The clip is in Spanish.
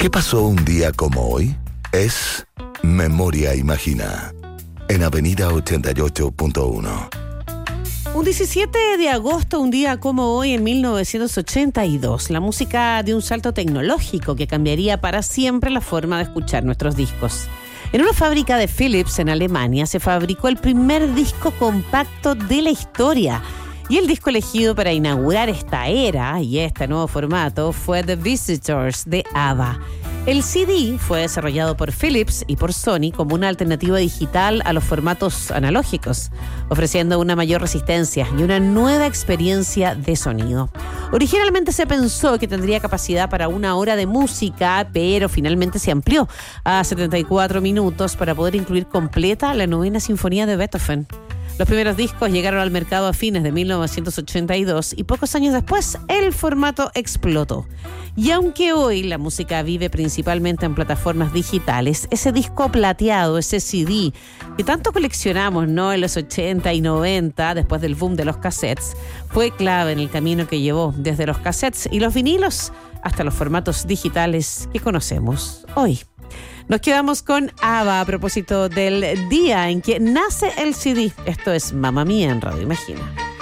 ¿Qué pasó un día como hoy? Es Memoria Imagina, en Avenida 88.1. Un 17 de agosto, un día como hoy, en 1982, la música dio un salto tecnológico que cambiaría para siempre la forma de escuchar nuestros discos. En una fábrica de Philips en Alemania se fabricó el primer disco compacto de la historia. Y el disco elegido para inaugurar esta era y este nuevo formato fue The Visitors de ABBA. El CD fue desarrollado por Philips y por Sony como una alternativa digital a los formatos analógicos, ofreciendo una mayor resistencia y una nueva experiencia de sonido. Originalmente se pensó que tendría capacidad para 1 hora de música, pero finalmente se amplió a 74 minutos para poder incluir completa la 9ª Sinfonía de Beethoven. Los primeros discos llegaron al mercado a fines de 1982 y pocos años después el formato explotó. Y aunque hoy la música vive principalmente en plataformas digitales, ese disco plateado, ese CD que tanto coleccionamos, ¿no?, en los 80 y 90, después del boom de los cassettes, fue clave en el camino que llevó desde los cassettes y los vinilos hasta los formatos digitales que conocemos hoy. Nos quedamos con ABBA a propósito del día en que nace el CD. Esto es Mamma Mía en Radio Imagina.